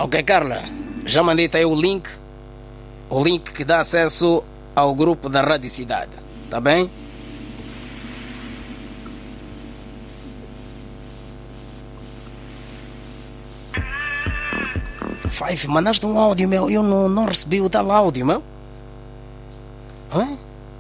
Ok, Carla, já mandei-te aí o link que dá acesso ao grupo da Rádio Cidade, tá bem? Five, mandaste um áudio, meu, eu não recebi o tal áudio, meu. Hã?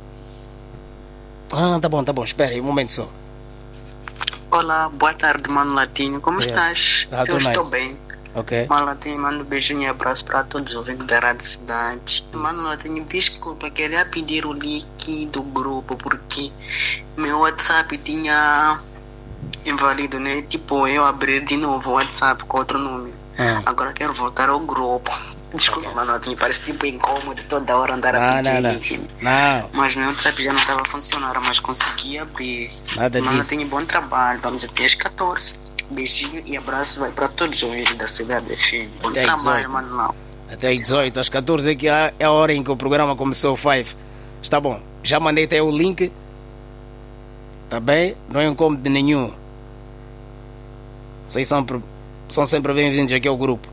Ah, tá bom, espera aí um momento só. Olá, boa tarde, Mano Latino, como estás? Eu estou bem. Ok. Mano Latino, mando um beijinho e abraço para todos os ouvintes da Rádio Cidade. Mano Latino, desculpa, queria pedir o link do grupo porque meu WhatsApp tinha invalido, né? Tipo, eu abrir de novo o WhatsApp com outro número. Agora quero voltar ao grupo. Desculpa, okay. Mano Latino, parece tipo incômodo toda hora andar a pedir. Não. Mas meu WhatsApp já não estava a funcionar, mas consegui abrir. Nada Mano disso. Latino, bom trabalho, vamos até às 14. Beijinho e abraço vai para todos os ouvintes da Cidade FM. Bom até trabalho, mano. Até às 18, às 14 é que é a hora em que o programa começou, Five. Está bom, já mandei até o link. Tá bem? Não é incômodo nenhum. Vocês são sempre bem-vindos aqui ao grupo.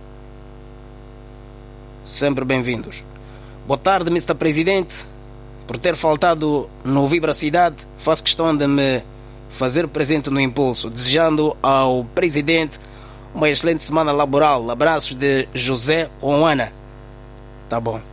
Sempre bem-vindos. Boa tarde, Mr. Presidente. Por ter faltado no Vibra Cidade, faço questão de me fazer presente no impulso, desejando ao Presidente uma excelente semana laboral. Abraços de José Oana. Tá bom.